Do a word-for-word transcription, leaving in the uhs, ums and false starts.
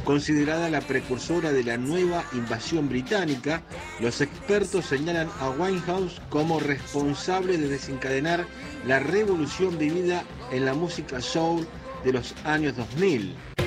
Considerada la precursora de la nueva invasión británica, los expertos señalan a Winehouse como responsable de desencadenar la revolución vivida en la música soul de los años dos mil.